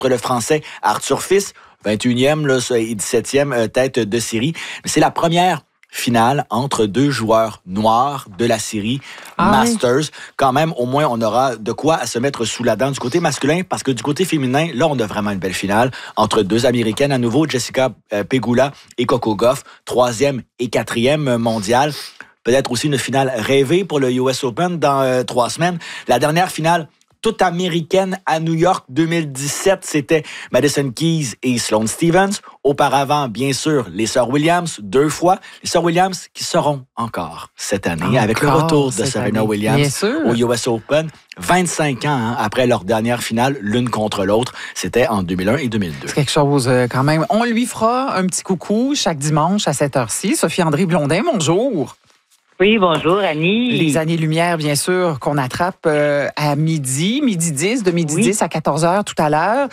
le Français Arthur Fils, 21e là, et 17e tête de série. Mais c'est la première finale entre deux joueurs noirs de la série Masters. Oui. Quand même, au moins, on aura de quoi à se mettre sous la dent du côté masculin, parce que du côté féminin, là, on a vraiment une belle finale entre deux Américaines à nouveau, Jessica Pegula et Coco Gauff, 3e et 4e mondiale. Peut-être aussi une finale rêvée pour le US Open dans 3 semaines. La dernière finale toute américaine à New York 2017, c'était Madison Keys et Sloane Stephens. Auparavant, bien sûr, les Sœurs Williams, 2 fois. Les Sœurs Williams qui seront encore cette année avec le retour de Serena Williams au US Open. 25 ans après leur dernière finale, l'une contre l'autre. C'était en 2001 et 2002. C'est quelque chose quand même. On lui fera un petit coucou chaque dimanche à cette heure-ci. Sophie-Andrée Blondin, bonjour. Oui, bonjour, Annie. Les années-lumière, bien sûr, qu'on attrape à midi 10, de midi 10 à 14h tout à l'heure.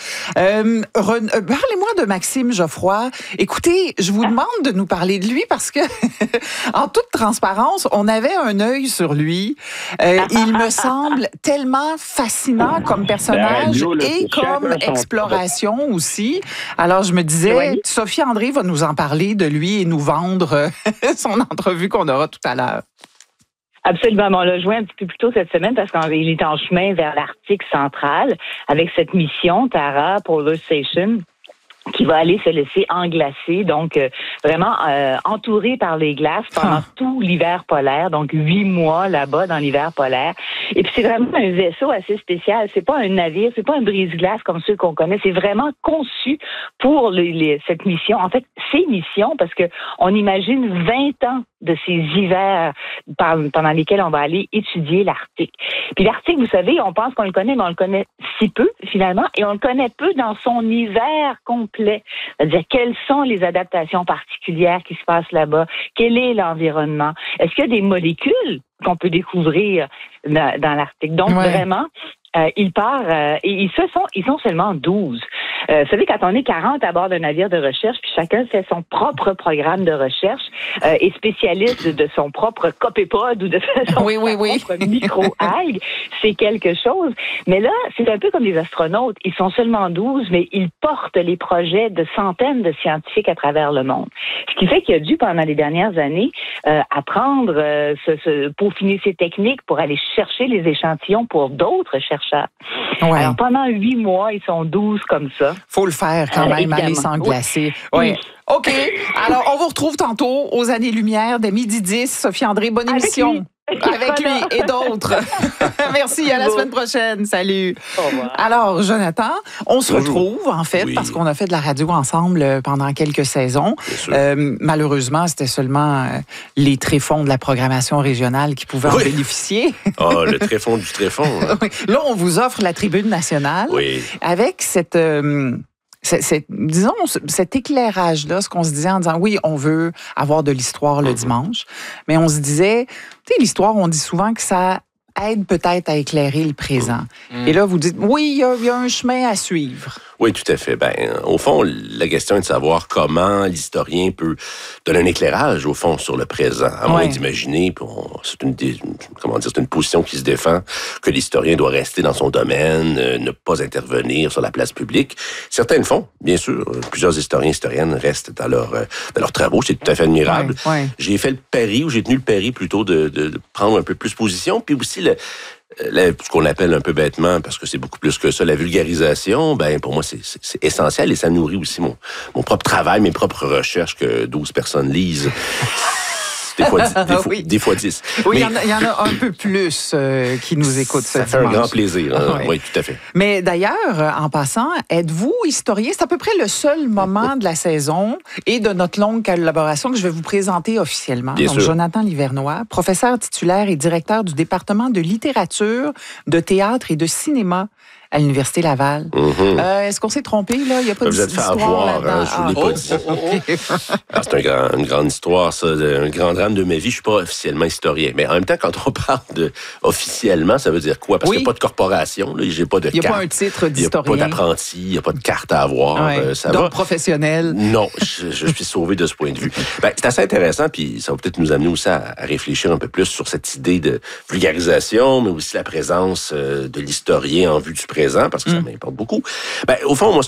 Parlez-moi de Maxime Geoffroy. Écoutez, je vous demande de nous parler de lui parce que, en toute transparence, on avait un œil sur lui. Il me semble tellement fascinant comme personnage et comme exploration aussi. Alors, je me disais, Sophie-Andrée va nous en parler de lui et nous vendre son entrevue qu'on aura tout à l'heure. Absolument. On l'a joué un petit peu plus tôt cette semaine parce qu'il est en chemin vers l'Arctique central avec cette mission Tara Polar Station qui va aller se laisser englacer, donc vraiment entouré par les glaces pendant tout l'hiver polaire, donc 8 mois là-bas dans l'hiver polaire. Et puis c'est vraiment un vaisseau assez spécial. C'est pas un navire, c'est pas un brise-glace comme ceux qu'on connaît. C'est vraiment conçu pour cette mission. En fait, ces missions, parce que on imagine 20 ans de ces hivers pendant lesquels on va aller étudier l'Arctique. Puis l'Arctique, vous savez, on pense qu'on le connaît, mais on le connaît si peu, finalement, et on le connaît peu dans son hiver complet. C'est-à-dire, quelles sont les adaptations particulières qui se passent là-bas? Quel est l'environnement? Est-ce qu'il y a des molécules qu'on peut découvrir dans l'Arctique? Donc, vraiment, il part et ils sont seulement 12. Vous savez, quand on est 40 à bord d'un navire de recherche, puis chacun fait son propre programme de recherche et spécialiste de son propre copépode ou de son propre micro-algue, c'est quelque chose. Mais là, c'est un peu comme les astronautes. Ils sont seulement 12, mais ils portent les projets de centaines de scientifiques à travers le monde. Ce qui fait qu'il a dû, pendant les dernières années, apprendre, peaufiner ses techniques pour aller chercher les échantillons pour d'autres chercheurs. Ouais. Alors, pendant 8 mois, ils sont 12 comme ça. Faut le faire quand même, aller s'englacer. Oui. OK. Alors, on vous retrouve tantôt aux Années-Lumière dès midi 10. Sophie-Andrée, bonne émission. Avec lui et d'autres. Merci, à la semaine prochaine. Salut. Au revoir. Alors, Jonathan, on se retrouve, en fait, parce qu'on a fait de la radio ensemble pendant quelques saisons. Malheureusement, c'était seulement les tréfonds de la programmation régionale qui pouvaient en bénéficier. Le tréfond du tréfond. Hein. Là, on vous offre la Tribune nationale avec disons, cet éclairage-là, ce qu'on se disait en disant, oui, on veut avoir de l'histoire le dimanche, mais on se disait, tu sais, l'histoire, on dit souvent que ça aide peut-être à éclairer le présent. Et là, vous dites, oui, il y a un chemin à suivre. Oui, tout à fait. Au fond, la question est de savoir comment l'historien peut donner un éclairage, au fond, sur le présent. À moins d'imaginer, c'est une position qui se défend, que l'historien doit rester dans son domaine, ne pas intervenir sur la place publique. Certains le font, bien sûr. Plusieurs historiens et historiennes restent dans leurs travaux. C'est tout à fait admirable. J'ai fait le pari, ou j'ai tenu le pari plutôt de prendre un peu plus position, puis aussi ce qu'on appelle un peu bêtement, parce que c'est beaucoup plus que ça, la vulgarisation, pour moi, c'est essentiel et ça nourrit aussi mon propre travail, mes propres recherches que 12 personnes lisent. Des fois 10. Oui, il y en a un peu plus qui nous écoutent ce dimanche. Ça fait un grand plaisir. Hein? Oui, tout à fait. Mais d'ailleurs, en passant, êtes-vous historien? C'est à peu près le seul moment de la saison et de notre longue collaboration que je vais vous présenter officiellement. Bien sûr. Jonathan Livernois, professeur titulaire et directeur du département de littérature, de théâtre et de cinéma à l'Université Laval. Est-ce qu'on s'est trompé, là? Il n'y a pas d'histoire là-dedans. Je ne vous l'ai pas dit. C'est une grande histoire, ça, un grand drame de ma vie. Je ne suis pas officiellement historien. Mais en même temps, quand on parle de officiellement, ça veut dire quoi? Parce qu'il n'y a pas de corporation. Il n'y a pas de carte. Il n'y a pas un titre d'historien. Il n'y a pas d'apprenti. Il n'y a pas de carte à avoir. Donc, professionnel. Non, je suis sauvé de ce point de vue. C'est assez intéressant, puis ça va peut-être nous amener aussi à réfléchir un peu plus sur cette idée de vulgarisation, mais aussi la présence de l'historien en vue du présent. présent, parce que ça m'importe beaucoup. Ben, au fond, moi,